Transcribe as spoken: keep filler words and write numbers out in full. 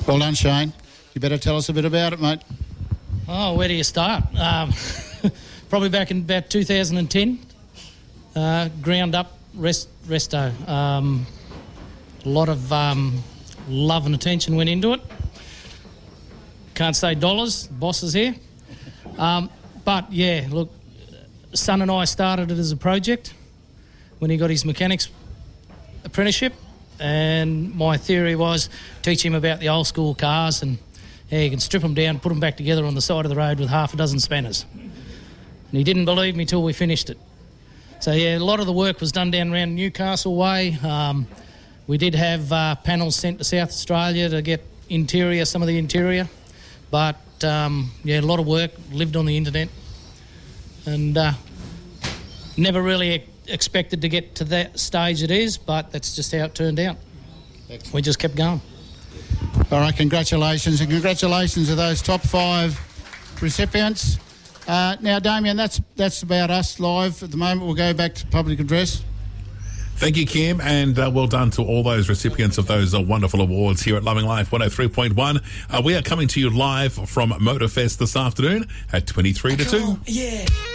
Well done, Shane. You better tell us a bit about it, mate. Oh, where do you start? Um, probably back in about two thousand ten. Uh, ground up rest, resto. Um, a lot of um, love and attention went into it. Can't say dollars, boss is here. Um, but, yeah, look, son and I started it as a project when he got his mechanics apprenticeship, and my theory was teach him about the old school cars and how you can strip them down, put them back together on the side of the road with half a dozen spanners. And he didn't believe me till we finished it. So, yeah, a lot of the work was done down around Newcastle way. Um, we did have uh, panels sent to South Australia to get interior, some of the interior. But, um, yeah, a lot of work, lived on the internet. And uh, never really expected to get to that stage it is, but that's just how it turned out. Excellent. We just kept going. All right, congratulations, and congratulations to those top five recipients. Uh, now, Damien, that's that's about us live at the moment. We'll go back to public address. Thank you, Kim, and uh, well done to all those recipients of those uh, wonderful awards here at Loving Life one oh three point one. Uh, we are coming to you live from Motorfest this afternoon at twenty-three to two. Yeah.